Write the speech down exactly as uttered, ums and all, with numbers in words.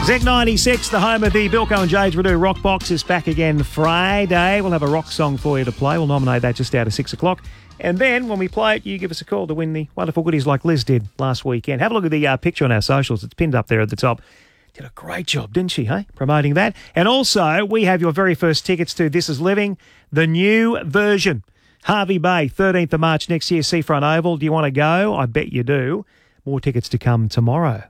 Z ninety-six, the home of the Bilko and Jade Redu Rock Box, is back again Friday. We'll have a rock song for you to play. We'll nominate that just out of six o'clock. And then when we play it, you give us a call to win the wonderful goodies like Liz did last weekend. Have a look at the uh, picture on our socials. It's pinned up there at the top. Did a great job, didn't she, hey? Promoting that. And also, we have your very first tickets to This Is Living, the new version. Hervey Bay, thirteenth of March next year, Seafront Oval. Do you want to go? I bet you do. More tickets to come tomorrow.